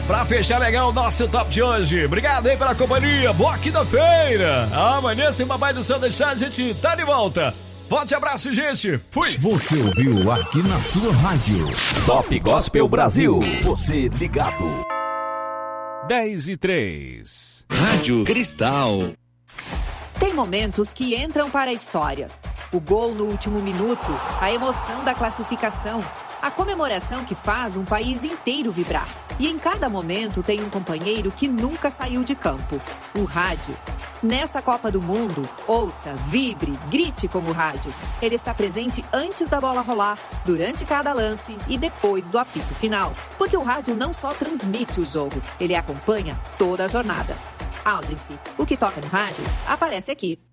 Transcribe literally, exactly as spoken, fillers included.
Pra fechar legal o nosso top de hoje. Obrigado aí pela companhia. Boa quinta-feira. Amanhã, sem Papai do Céu deixar, a gente tá de volta. Forte abraço, gente. Fui. Você ouviu aqui na sua rádio. Top Gospel Brasil. Você ligado. dez e três. Rádio Cristal. Tem momentos que entram para a história. O gol no último minuto, a emoção da classificação, a comemoração que faz um país inteiro vibrar. E em cada momento tem um companheiro que nunca saiu de campo, o rádio. Nesta Copa do Mundo, ouça, vibre, grite como o rádio. Ele está presente antes da bola rolar, durante cada lance e depois do apito final. Porque o rádio não só transmite o jogo, ele acompanha toda a jornada. Audience, o que toca no rádio, aparece aqui.